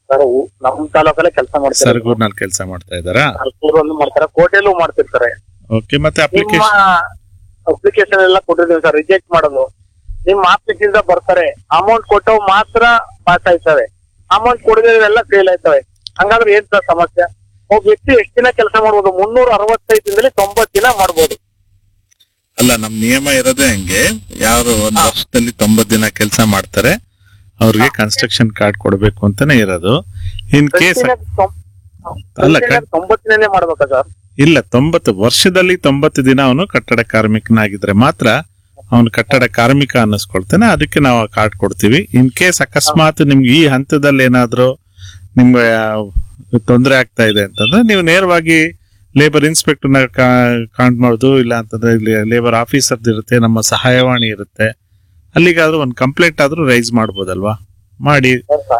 Sir ನಮ್ ತಾಲೂಕಲ್ಲೇ ಕೆಲಸ ಮಾಡ್ತಾರೆ, ಸರಗೂರ್ನಲ್ಲಿ ಕೆಲಸ ಮಾಡ್ತಾ ಇದ್ದಾರಾ? ಸರ್ಕೂರಲ್ಲೂ ಮಾಡ್ತಾರೆ, ಕೋಟೆಲ್ಲೂ ಮಾಡ್ತಿರ್ತಾರೆ. ಓಕೆ. ಮತ್ತೆ ನಿಮ್ಮ ಅಪ್ಲಿಕೇಶನ್ ಅಪ್ಲಿಕೇಶನ್ ಎಲ್ಲ ಕೊಟ್ಟಿದ್ದೀವಿ ಸರ್, ರಿಜೆಕ್ಟ್ ಮಾಡೋದು. ನಿಮ್ ಆಫೀಸ್ ಇಂದ ಬರ್ತಾರೆ, ಅಮೌಂಟ್ ಕೊಟ್ಟು ಮಾತ್ರ ಪಾಸ್ ಆಯ್ತವೆ, ಅಮೌಂಟ್ ಕೊಡದಿರೋವೆಲ್ಲ ಫೇಲ್ ಆಯ್ತವೆ. ಹಂಗಾದ್ರೆ ಏನ್ ಸರ್ ಸಮಸ್ಯೆ? ಒಬ್ಬ ವ್ಯಕ್ತಿ ಎಷ್ಟು ದಿನ ಕೆಲಸ ಮಾಡ್ಬೋದು? 365 ದಿನದಲ್ಲಿ 90 ದಿನ ಮಾಡ್ಬೋದು. ಅಲ್ಲ, ನಮ್ ನಿಯಮ ಇರೋದೇ ಹಂಗೆ. ಯಾರು ಒಂದ್ ವರ್ಷದಲ್ಲಿ 90 ದಿನ ಕೆಲಸ ಮಾಡ್ತಾರೆ ಅವ್ರಿಗೆ ಕನ್ಸ್ಟ್ರಕ್ಷನ್ ಕಾರ್ಡ್ ಕೊಡ್ಬೇಕು ಅಂತಾನೆ ಇರೋದು. ಇನ್ ಕೇಸ್ ಅಲ್ಲ 90 ದಿನನೇ ಮಾಡ್ಬೇಕಾ ಸರ್? ಇಲ್ಲ, 90 ವರ್ಷದಲ್ಲಿ 90 ದಿನ ಅವನು ಕಟ್ಟಡ ಕಾರ್ಮಿಕನಾಗಿದ್ರೆ ಮಾತ್ರ ಅವನು ಕಟ್ಟಡ ಕಾರ್ಮಿಕ ಅನ್ನಿಸ್ಕೊಳ್ತಾನೆ. ಅದಕ್ಕೆ ನಾವು ಕಾರ್ಡ್ ಕೊಡ್ತೀವಿ. ಇನ್ ಕೇಸ್ ಅಕಸ್ಮಾತ್ ನಿಮ್ಗೆ ಈ ಹಂತದಲ್ಲಿ ಏನಾದ್ರು ನಿಮ್ಗೆ ತೊಂದರೆ ಆಗ್ತಾ ಇದೆ ಅಂತಂದ್ರೆ ನೀವು ನೇರವಾಗಿ ಲೇಬರ್ ಇನ್ಸ್ಪೆಕ್ಟರ್ನ ಕಾಂಟ್ ಮಾಡೋದು. ಇಲ್ಲ ಅಂತಂದ್ರೆ ಇಲ್ಲಿ ಲೇಬರ್ ಆಫೀಸರ್ದು ಇರುತ್ತೆ, ನಮ್ಮ ಸಹಾಯವಾಣಿ ಇರುತ್ತೆ, ಅಲ್ಲಿಗಾದ್ರೂ ಒಂದು ಕಂಪ್ಲೇಂಟ್ ಆದ್ರೂ ರೈಸ್ ಮಾಡ್ಬೋದಲ್ವಾ? ಮಾಡಿ.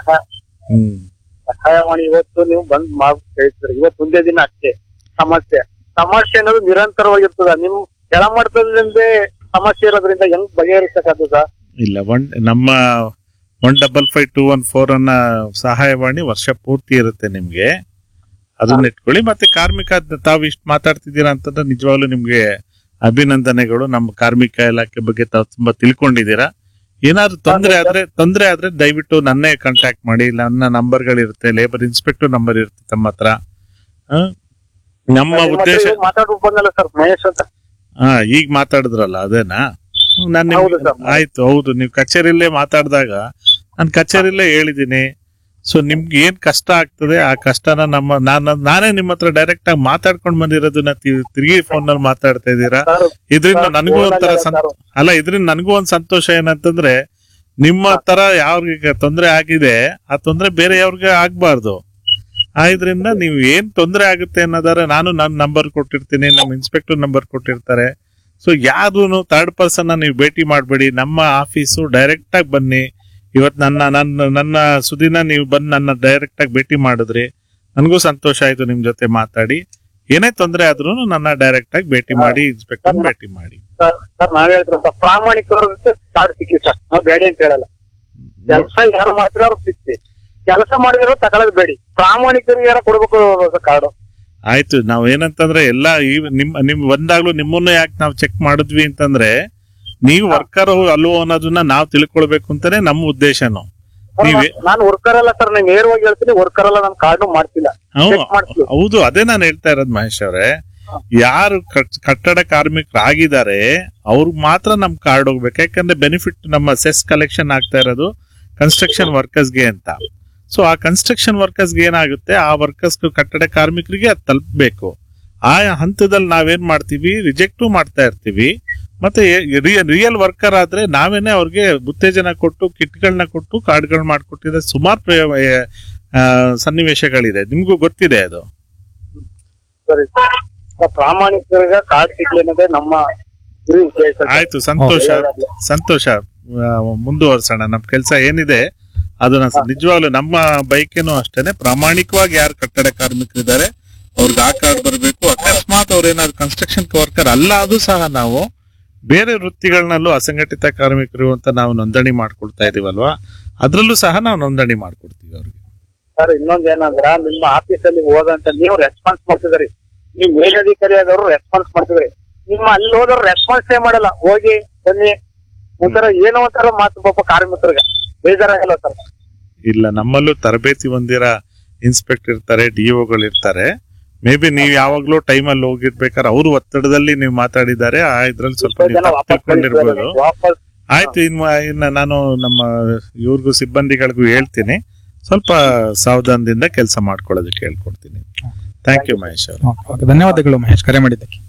ಸಹಾಯವಾಣಿ ಇವತ್ತು ನೀವು ಬಂದ್ ಹೇಳ್ತೀರಿ, ಇವತ್ತು ಒಂದೇ ದಿನ ಅಷ್ಟೇ. ಸಮಸ್ಯೆ ಅನ್ನೋದು ನಿರಂತರವಾಗಿರ್ತದ. ನಿಮ್ ಕೆಳಮಟ್ಟದಿಂದ ಸಮಸ್ಯೆ ಇರೋದ್ರಿಂದ ಹೆಂಗ್ ಬಗೆಹರಿಸಕ್ಕಾಗ್ತದ ಸರ್? ಇಲ್ಲ, ನಮ್ಮ 155-214 ಅನ್ನ ಸಹಾಯವಾಣಿ ವರ್ಷ ಪೂರ್ತಿ ಇರುತ್ತೆ ನಿಮ್ಗೆ. ಅದನ್ನ ಇಟ್ಕೊಳ್ಳಿ. ಮತ್ತೆ ಕಾರ್ಮಿಕ ತಾವು ಇಷ್ಟು ಮಾತಾಡ್ತಿದ್ದೀರಾ ಅಂತಂದ್ರೆ ನಿಜವಾಗ್ಲೂ ನಿಮ್ಗೆ ಅಭಿನಂದನೆಗಳು. ನಮ್ಮ ಕಾರ್ಮಿಕ ಇಲಾಖೆ ಬಗ್ಗೆ ತಾವು ತುಂಬಾ ತಿಳ್ಕೊಂಡಿದ್ದೀರಾ. ಏನಾದ್ರು ತೊಂದ್ರೆ ಆದ್ರೆ ದಯವಿಟ್ಟು ನನ್ನೇ ಕಾಂಟ್ಯಾಕ್ಟ್ ಮಾಡಿ. ನನ್ನ ನಂಬರ್ಗಳಿರುತ್ತೆ, ಲೇಬರ್ ಇನ್ಸ್ಪೆಕ್ಟರ್ ನಂಬರ್ ಇರುತ್ತೆ ತಮ್ಮ ಹತ್ರ. ನಮ್ಮ ಉದ್ದೇಶ ಈಗ ಮಾತಾಡಿದ್ರಲ್ಲ ಅದೇನಾ? ಆಯ್ತು, ಹೌದು. ನೀವು ಕಚೇರಿಯಲ್ಲೇ ಮಾತಾಡಿದಾಗ ನಾನು ಕಚೇರಿಯಲ್ಲೇ ಹೇಳಿದ್ದೀನಿ. ಸೊ ನಿಮ್ಗೆ ಏನ್ ಕಷ್ಟ ಆಗ್ತದೆ ಆ ಕಷ್ಟನ ನಾನೇ ನಿಮ್ಮ ಹತ್ರ ಡೈರೆಕ್ಟ್ ಆಗಿ ಮಾತಾಡ್ಕೊಂಡ್ ಬಂದಿರೋದನ್ನ ತಿರುಗಿ ಫೋನ್ ನಲ್ಲಿ ಮಾತಾಡ್ತಾ ಇದ್ದೀರಾ. ಇದರಿಂದ ನನಗೂ ಒಂಥರ ಇದರಿಂದ ನನಗೂ ಒಂದ್ ಸಂತೋಷ ಏನಂತಂದ್ರೆ ನಿಮ್ಮ ತರ ಯಾವ್ರಿಗೆ ತೊಂದರೆ ಆಗಿದೆ ಆ ತೊಂದರೆ ಬೇರೆ ಯಾವ್ರಿಗೆ ಆಗ್ಬಾರ್ದು. ಇದರಿಂದ ನೀವು ಏನ್ ತೊಂದರೆ ಆಗುತ್ತೆ ಅನ್ನೋದಾರೆ ನಾನು ನನ್ನ ನಂಬರ್ ಕೊಟ್ಟಿರ್ತೀನಿ, ನಮ್ಮ ಇನ್ಸ್ಪೆಕ್ಟರ್ ನಂಬರ್ ಕೊಟ್ಟಿರ್ತಾರೆ. ಸೊ ಯಾರು ಥರ್ಡ್ ಪರ್ಸನ್ ನೀವು ಭೇಟಿ ಮಾಡಬೇಡಿ. ನಮ್ಮ ಆಫೀಸು ಡೈರೆಕ್ಟ್ ಆಗಿ ಬನ್ನಿ. ಇವತ್ತು ನನ್ನ ಸುದಿನ ನೀವು ಬಂದು ನನ್ನ ಡೈರೆಕ್ಟ್ ಆಗಿ ಭೇಟಿ ಮಾಡಿದ್ರಿ, ನನಗೂ ಸಂತೋಷ ಆಯ್ತು ನಿಮ್ ಜೊತೆ ಮಾತಾಡಿ. ಏನೇ ತೊಂದರೆ ಆದ್ರೂ ನನ್ನ ಡೈರೆಕ್ಟ್ ಆಗಿ ಭೇಟಿ ಮಾಡಿ, ಇನ್ಸ್ಪೆಕ್ಟರ್ ಭೇಟಿ ಮಾಡಿ. ಸರ್ ನಾವ್ ಹೇಳ್ತೀವಿ ಪ್ರಾಮಾಣಿಕರಿಗೆ ಕಾರ್ಡ್ ಸಿಕ್ಕಿ ಸರ್, ನಾವು ಬೇಡ ಅಂತ ಹೇಳಲ್ಲ. ಕೆಲಸ ಯಾರು ಮಾಡ್ತೀರ ಅವ್ರು ಸಿಕ್ತಿ, ಕೆಲಸ ಮಾಡಿದ್ರು ತಗೊಳ್ಳೋದು ಬೇಡಿ. ಪ್ರಾಮಾಣಿಕರಿಗೆ ಯಾರ ಕೊಡ್ಬೇಕು ಕಾರ್ಡು. ಆಯ್ತು. ನಾವ್ ಏನಂತಂದ್ರೆ ಎಲ್ಲ ನಿಮ್ ಬಂದಾಗ್ಲೂ ನಿಮ್ಮನ್ನು ಯಾಕೆ ನಾವ್ ಚೆಕ್ ಮಾಡಿದ್ವಿ ಅಂತಂದ್ರೆ ನೀವು ವರ್ಕರ್ ಅಲ್ವೋ ಅನ್ನೋದನ್ನ ನಾವ್ ತಿಳ್ಕೊಳ್ಬೇಕು ಅಂತಾನೆ ನಮ್ಮ ಉದ್ದೇಶನು. ನಾನು ವರ್ಕರ್ ಅಲ್ಲ ಸರ್, ನಾನು ನೇರವಾಗಿ ಹೇಳ್ತೀನಿ, ವರ್ಕರ್ ಅಲ್ಲ, ನಾನು ಕಾರ್ಡು ಮಾಡ್ತಿಲ್ಲ. ಹೌದು, ಅದೇ ನಾನು ಹೇಳ್ತಾ ಇರೋದು ಮಹೇಶ್ ಅವರೇ. ಯಾರು ಕಟ್ಟಡ ಕಾರ್ಮಿಕರಾಗಿದ್ದಾರೆ ಅವ್ರಿಗೆ ಮಾತ್ರ ನಮ್ ಕಾರ್ಡ್ ಹೋಗ್ಬೇಕು. ಯಾಕಂದ್ರೆ ಬೆನಿಫಿಟ್ ನಮ್ಮ ಸೆಸ್ ಕಲೆಕ್ಷನ್ ಆಗ್ತಾ ಇರೋದು ಕನ್ಸ್ಟ್ರಕ್ಷನ್ ವರ್ಕರ್ಸ್ಗೆ ಅಂತ. ಸೊ ಆ ಕನ್ಸ್ಟ್ರಕ್ಷನ್ ವರ್ಕರ್ಸ್ಗೆ ಏನಾಗುತ್ತೆ, ಆ ವರ್ಕರ್ಸ್ ಕಟ್ಟಡ ಕಾರ್ಮಿಕರಿಗೆ ಅದು ತಲುಪಬೇಕು. ಆ ಹಂತದಲ್ಲಿ ನಾವೇನ್ ಮಾಡ್ತೀವಿ, ರಿಜೆಕ್ಟು ಮಾಡ್ತಾ ಇರ್ತೀವಿ. ಮತ್ತೆ ರಿಯಲ್ ವರ್ಕರ್ ಆದ್ರೆ ನಾವೇನೆ ಅವ್ರಿಗೆ ಉತ್ತೇಜನ ಕೊಟ್ಟು ಕಿಟ್ಗಳನ್ನ ಕೊಟ್ಟು ಕಾರ್ಡ್ಗಳನ್ನ ಮಾಡ್ಕೊಟ್ಟಿದ್ರೆ ಸುಮಾರು ಸನ್ನಿವೇಶಗಳಿದೆ, ನಿಮ್ಗೂ ಗೊತ್ತಿದೆ ಅದು. ಸರಿ, ಪ್ರಾಮಾಣಿಕರಿಗೆ ಕಾರ್ಡ್ ಸಿಗ್ಲಿ ಅನ್ನೋದೇ ನಮ್ಮ ಆಯ್ತು. ಸಂತೋಷ. ಮುಂದುವರ್ಸೋಣ. ನಮ್ ಕೆಲಸ ಏನಿದೆ ಅದನ್ನ ನಿಜವಾಗ್ಲು ನಮ್ಮ ಬೈಕೇನು ಅಷ್ಟೇನೆ. ಪ್ರಾಮಾಣಿಕವಾಗಿ ಯಾರು ಕಟ್ಟಡ ಕಾರ್ಮಿಕರಿದ್ದಾರೆ ಅವ್ರಿಗೆ ಆ ಕಾರ್ಡ್ ಬರಬೇಕು. ಅಕಸ್ಮಾತ್ ಅವ್ರೇನಾದ್ರು ಕನ್ಸ್ಟ್ರಕ್ಷನ್ ವರ್ಕರ್ ಅಲ್ಲ ಅದು ಸಹ ನಾವು ಬೇರೆ ವೃತ್ತಿಗಳನ್ನಲ್ಲೂ ಅಸಂಘಟಿತ ಕಾರ್ಮಿಕರು ಅಂತ ನಾವು ನೋಂದಣಿ ಮಾಡ್ಕೊಳ್ತಾ ಇದೀವಲ್ವಾ, ಅದ್ರಲ್ಲೂ ಸಹ ನಾವು ನೋಂದಣಿ ಮಾಡ್ಕೊಡ್ತೀವಿ ಅವ್ರಿಗೆ. ಸರ್ ಇನ್ನೊಂದ್ ಏನಂದ್ರ, ನಿಮ್ಮ ಆಫೀಸ್ ಅಲ್ಲಿ ಹೋದಂತ ನೀವು ರೆಸ್ಪಾನ್ಸ್ ಮಾಡ್ತಿದ್ರಿ, ನೀವು ಮೇಲಧಿಕಾರಿ ಆದವರು ರೆಸ್ಪಾನ್ಸ್ ಮಾಡ್ತಿದ್ರಿ. ನಿಮ್ಮ ಅಲ್ಲಿ ಹೋದವ್ರು ರೆಸ್ಪಾನ್ಸೇ ಮಾಡಲ್ಲ. ಹೋಗಿ ಬನ್ನಿ ಒಂಥರ ಏನೋ ಒಂಥರ ಮಾತು ಪಾಪ ಕಾರ್ಮಿಕರಿಗೆ ಬೇಜಾರಾಗಲ್ಲ ಸರ್? ಇಲ್ಲ, ನಮ್ಮಲ್ಲೂ ತರಬೇತಿ ಹೊಂದಿರೋ ಇನ್ಸ್ಪೆಕ್ಟರ್ ಇರ್ತಾರೆ, ಡಿಒಗಳು ಇರ್ತಾರೆ. ಮೇ ಬಿ ನೀವು ಯಾವಾಗ್ಲೂ ಟೈಮಲ್ಲಿ ಹೋಗಿರ್ಬೇಕಾದ್ರೆ ಅವ್ರು ಒತ್ತಡದಲ್ಲಿ ನೀವು ಮಾತಾಡಿದ್ದಾರೆ, ಆ ಇದ್ರಲ್ಲಿ ಸ್ವಲ್ಪ ತಿಳ್ಕೊಂಡಿರ್ಬೋದು. ಆಯ್ತು, ಇನ್ನು ನಾನು ನಮ್ಮ ಇವ್ರಿಗೂ ಸಿಬ್ಬಂದಿಗಳಿಗೂ ಹೇಳ್ತೀನಿ, ಸ್ವಲ್ಪ ಸಾವಧಾನದಿಂದ ಕೆಲಸ ಮಾಡ್ಕೊಳ್ಳೋದಕ್ಕೆ ಹೇಳ್ಕೊಡ್ತೀನಿ. ಥ್ಯಾಂಕ್ ಯು ಮಹೇಶ್ ಅವರು. ಧನ್ಯವಾದಗಳು ಮಹೇಶ್, ಕರೆ ಮಾಡಿದ್ದಕ್ಕೆ.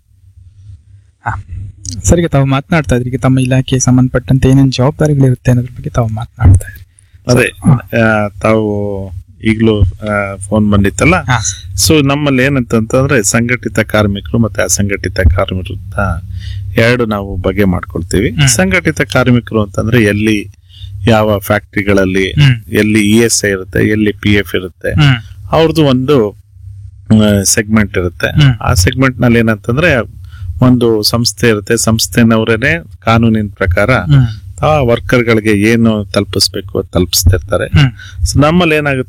ಸರಿಗೆ ತಾವು ಮಾತನಾಡ್ತಾ ಇದ್ರಿ, ತಮ್ಮ ಇಲಾಖೆಗೆ ಸಂಬಂಧಪಟ್ಟಂತೆ ಏನೇನು ಜವಾಬ್ದಾರಿಗಳಿರುತ್ತೆ ಅನ್ನೋದ್ರ ಬಗ್ಗೆ ತಾವು ಮಾತನಾಡ್ತಾ ಇದ್ರಿ. ಅದೇ ತಾವು ಈಗಲೂ ಫೋನ್ ಬಂದಿತ್ತಲ್ಲ. ಸೊ ನಮ್ಮಲ್ಲಿ ಏನಂತಂದ್ರೆ ಸಂಘಟಿತ ಕಾರ್ಮಿಕರು ಮತ್ತೆ ಅಸಂಘಟಿತ ಕಾರ್ಮಿಕರು ಅಂತ ಎರಡು ನಾವು ಬಗೆ ಮಾಡ್ಕೊಳ್ತೀವಿ. ಸಂಘಟಿತ ಕಾರ್ಮಿಕರು ಅಂತಂದ್ರೆ ಎಲ್ಲಿ ಯಾವ ಫ್ಯಾಕ್ಟ್ರಿಗಳಲ್ಲಿ ಎಲ್ಲಿ ESI ಇರುತ್ತೆ, ಎಲ್ಲಿ PF ಇರುತ್ತೆ, ಅವ್ರದ್ದು ಒಂದು ಸೆಗ್ಮೆಂಟ್ ಇರುತ್ತೆ. ಆ ಸೆಗ್ಮೆಂಟ್ ನಲ್ಲಿ ಏನಂತಂದ್ರೆ ಒಂದು ಸಂಸ್ಥೆ ಇರುತ್ತೆ, ಸಂಸ್ಥೆನವರೇನೆ ಕಾನೂನಿನ ಪ್ರಕಾರ ಆ ವರ್ಕರ್ ಗಳಿಗೆ ಏನು ತಲುಪಿಸ್ಬೇಕು ತಲುಪಿಸ್ತಿರ್ತಾರೆ. ನಮ್ಮಲ್ಲಿ ಏನಾಗುತ್ತೆ,